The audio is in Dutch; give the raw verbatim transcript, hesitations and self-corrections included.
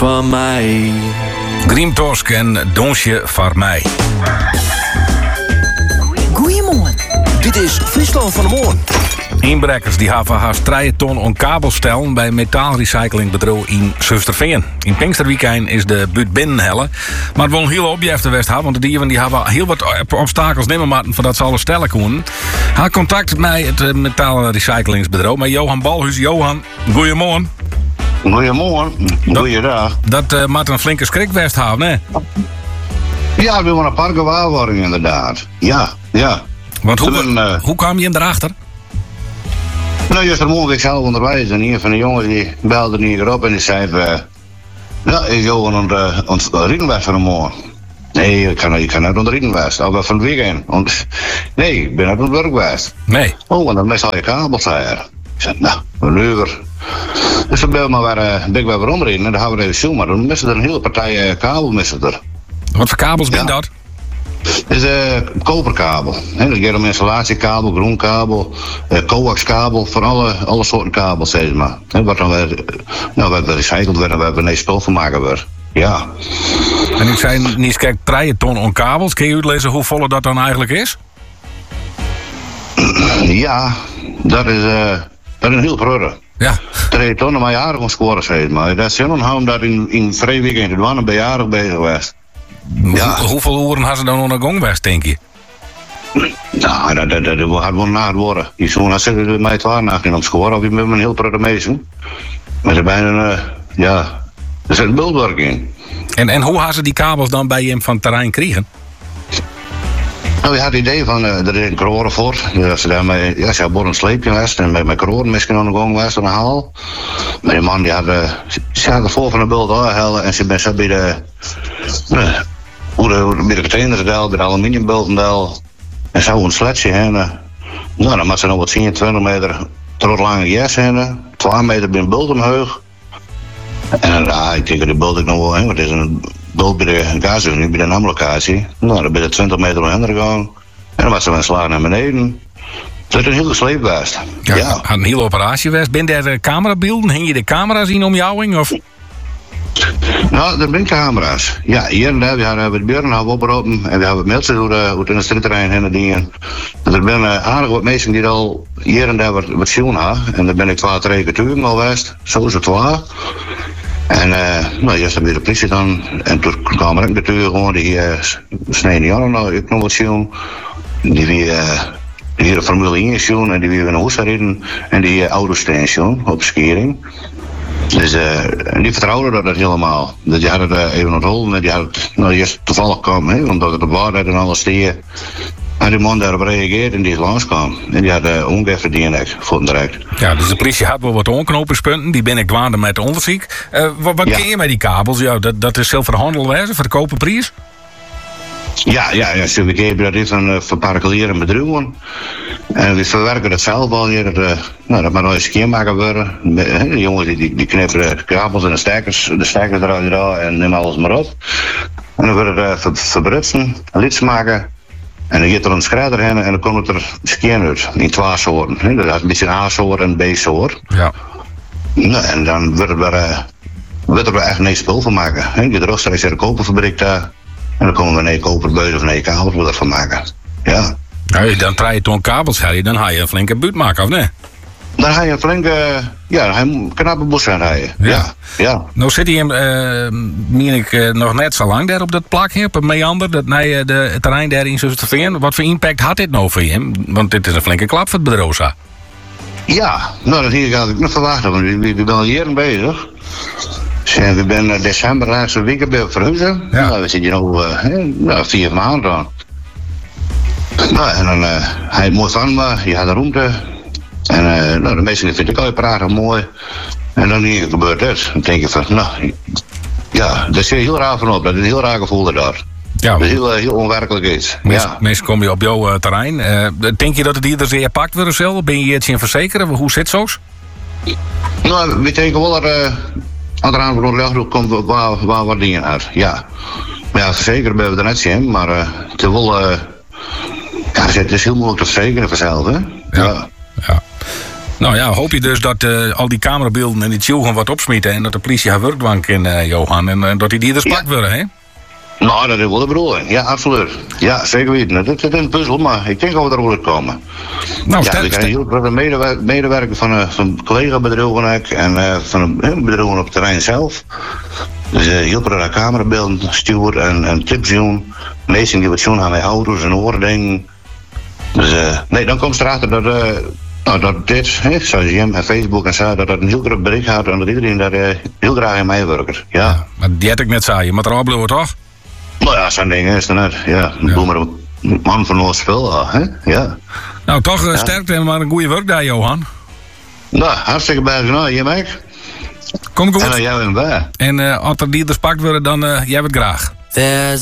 van mij. Griem Torsk en Donsje van mij. Goeiemorgen. Dit is Friesland van de Morgen. Inbrekkers die hebben haast drie ton aan kabel stellen bij metaalrecyclingbedrijf in Zusterveen. In Pinksterweekend is de buurt binnenhellen. Maar het wil een hele opjefte West hebben, want de dieven die hebben heel wat obstakels nemen maken voordat ze alles stellen kunnen. Hij contact met het metaalrecyclingsbedrijf, met Johan Balhuis. Johan, goeiemorgen. Goedemorgen, goeiedag. Dat, dat uh, maakt een flinke schrik West hebben, hè? Ja, we hebben een paar gewaarwordingen inderdaad. Ja, ja. Want hoe, Toen, uh, hoe kwam je hem erachter? Nou, gistermorgen was ik zelf onderwijs en een van de jongens die belde hier op en die zei: uh, ja, is Johan aan de, aan de Riedenwest van de morgen? Nee, ik kan, ik kan uit aan de Riedenwest, al van het weekend. Want, nee, ik ben uit het werk geweest. Nee. Oh, en dan mis al je kabels hier. Ik zei: nou, een uur. Dus dan ben ik maar weer, uh, ben ik weer weer omreden en dan gaan we even zoeken. Maar dan missen er een hele partij uh, kabel missen er. Wat voor kabels ben Ja. dat? Het is een uh, koperkabel. He, dat gaat om installatiekabel, groenkabel, uh, coaxkabel, voor alle, alle soorten kabels, zeg maar. He, wat dan weer, nou, wat weer recycled wordt en waar we ineens spul van maken wordt. Ja. En ik zei niet, kijk, drie ton aan kabels. Kun je uitlezen hoe vol dat dan eigenlijk is? Ja, dat is, uh, dat is een heel grote. Ja. Drie tonnen maar jaren van scoren, zeg maar. Dat is heel onhouden dat in, in vrij weekend in Dwanen ben jaren bezig geweest. Ja. Hoe, hoeveel uren hadden ze dan onder gang geweest, denk je? Nou, dat, dat, dat, dat gaat wel naar worden. Die zoon had zitten mij het waar naar in op scoren, of je met een heel grote meesten. Maar er bijna, uh, ja, er zit een bultwerk in. En, en hoe hadden ze die kabels dan bij hem van het terrein kregen? Nou, je had het idee van, uh, er is een kroren voor. Ja, ze daarmee, ja, ze hadden een sleepje geweest en met mijn kroren misschien aan de gang geweest aan de haal. Maar die man die had, uh, ze had voor van de bult aangehouden en ze ben zo bij de, uh, hoe de, hoe de, bij de containers deel, bij de aluminiumbulten deel. En zo een sletje heen. Uh, nou, dan moet ze nog wat tien, twintig meter trots lange jas heen, twee meter bij een bult omhoog. En uh, ik denk dat die bult ik nog wel heen, want het is een bult bij de gasunie, bij de namlocatie. Nou, dan ben je twintig meter omheen gegaan. En dan was ze met een slag naar beneden. Het is een hele sleep geweest. Ja, Ja. had een hele operatie geweest. Ben er uh, camerabeelden? Hing je de camera zien om jou heen? Of? Nou, er zijn camera's. Ja, hier en daar, we hebben het buren opgeroepen en we hebben mensen hoe het in het stripterrein heen en dingen. Er zijn uh, aardig wat mensen die al hier en daar wat, wat zien hebben. En daar ben ik twee, drie keer al geweest. Zo is het waar. En uh, nou, eerst heb je de politie dan. En toen kwam er ook natuurlijk gewoon die uh, sneden Jan, nou, ik nog wat zien. Die weer uh, die weer de Formule één zien en die weer naar huis reden. En die uh, autosteen zien op skering. Dus uh, en die vertrouwden dat helemaal. Dus die hadden uh, even ontrollen en die hadden nou, eerst toevallig komen, hè, omdat het op waarheid en alles steeg. En die man daarop reageerde en die is langskwam. En die had uh, ongeveer die en ik voor hem direct. Ja, dus de politie had wel wat onknopingspunten. Die ben ik dwaande met onderzoek. Uh, wat wat Ja. ken je met die kabels? Ja, dat, dat is zelf verhandeld wezen voor de koperprijs? Ja, ja, ja, ze begrepen dat dit van, uh, van particuliere bedrijven. En we verwerken het zelf al hier. Dat, uh, nou, dat moet nog eens een keer maken worden. De, de jongens die, die, die knippen de kabels en de stekkers, de stekkers eruit eruit en nemen alles maar op. En dan wordt het uh, ver, verbrutsen, lids maken. En dan gaat er een schrijder heen en dan komt het er skien uit. In twee soorten. He. Dat is een beetje een A-soort en een B-soort. Ja. Nou, en dan wordt er weer, uh, wordt er weer echt een spul van maken. He. Je er straks een koperfabriek daar. En dan komen we een koperbuis of een kabels ervan maken. Ja. Nou, dan draai je toch kabels, Harry, dan ga je een flinke buurt maken, of nee? Dan ga je een flinke, ja, hij moet een knappe bos gaan rijden. Ja. Ja, ja. Nou zit hij hem, uh, meen ik, uh, nog net zo lang daar op dat plakje, op een meander, dat nee, uh, de, het terrein daar in Zusterveen. Wat voor impact had dit nou voor hem? Want dit is een flinke klap voor het bedrijf, zo. Ja, nou dat hier had ik nog verwacht, want we, we, we zijn al jaren bezig. Dus, uh, we zijn uh, december laatste week bij verhuizen. Ja. Nou, we zitten hier nu uh, nou, vier maanden aan. Nou, en dan, uh, hij mooi van me, je had de ruimte. En uh, nou, de meesten vind ik al prachtig mooi. En dan hier gebeurt dit. Dan denk je van, nou, ja, dat is heel raar van op. Dat is een heel raar gevoel daar. Ja, Dat is heel, uh, heel onwerkelijk iets. meestal, Ja. meestal kom je op jouw uh, terrein. Uh, denk je dat het ieder zeer pakt wordt zelf? Ben je iets in verzekeren? Hoe zit het zo? Nou, we denken wel dat uh, aan de rand van de luchtdruk komt waar, waar wat dingen uit. Ja. Maar ja, verzekeren ben we er net zien, maar uh, het is wel, uh, ja, het is heel moeilijk te verzekeren vanzelf, hè? Ja. Ja. Nou ja, hoop je dus dat uh, al die camerabeelden en die tjoegen wat opsmieten en dat de politie haar werk kan, uh, Johan, en uh, dat die die er spakt worden, hè? Nou, dat is wel de bedoeling. Ja, absoluut. Ja, zeker weten. Dat zit in een puzzel, maar ik denk dat we er wel komen. Nou, ja, stel, we zijn heel grote medewer- medewerker van een, van een collega-bedrijf en uh, van een, een bedrijf op het terrein zelf. Dus uh, heel veel camerabeelden sturen en, en tips doen. Meestal die wat zien aan mijn ouders en oordingen. Dus uh, nee, dan komt erachter dat, uh, nou, dat dit, hè, zoals Jim en Facebook en zo, dat dat een heel groot bericht had en dat iedereen daar uh, heel graag in meewerkt. Ja. Ja, maar die had ik net zei, je moet er opblijven, toch? Nou ja, zo'n ding is het net. Ja, Ja. doe maar een man van ons spel, hè? Ja. Nou, toch uh, Ja. sterkte en maar een goede werkdag, Johan. Nou, hartstikke bij nou, Jim ook. Kom goed. En dan jij en wij. En uh, als er die er spakt worden, dan uh, jij het graag. There's